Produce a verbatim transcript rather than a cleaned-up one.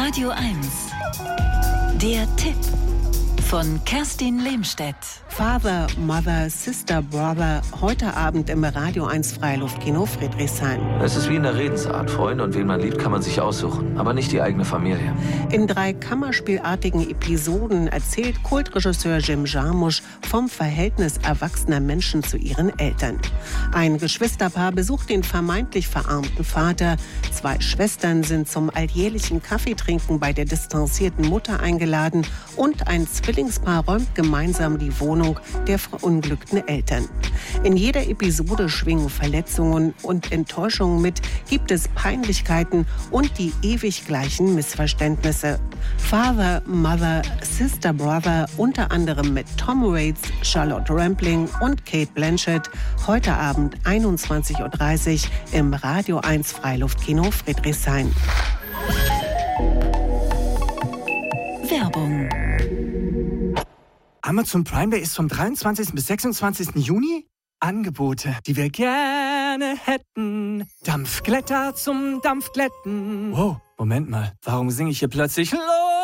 Radio eins. Der Tipp von Kerstin Lehmstedt. Father, Mother, Sister, Brother. Heute Abend im Radio eins Freiluftkino Friedrichshain. Es ist wie in der Redensart. Freunde und wen man liebt, kann man sich aussuchen. Aber nicht die eigene Familie. In drei kammerspielartigen Episoden erzählt Kultregisseur Jim Jarmusch vom Verhältnis erwachsener Menschen zu ihren Eltern. Ein Geschwisterpaar besucht den vermeintlich verarmten Vater. Zwei Schwestern sind zum alljährlichen Kaffeetrinken bei der distanzierten Mutter eingeladen. Und ein Zwillingspaar räumt gemeinsam die Wohnung der verunglückten Eltern. In jeder Episode schwingen Verletzungen und Enttäuschungen mit, gibt es Peinlichkeiten und die ewig gleichen Missverständnisse. Father, Mother, Sister, Brother, unter anderem mit Tom Waits, Charlotte Rampling und Cate Blanchett, heute Abend einundzwanzig Uhr dreißig im Radio eins Freiluftkino Friedrichshain. Werbung. Amazon Prime Day ist vom dreiundzwanzigsten bis sechsundzwanzigsten Juni. Angebote, die wir gerne hätten. Dampfglätter zum Dampfglätten. Wow, Moment mal, warum singe ich hier plötzlich Love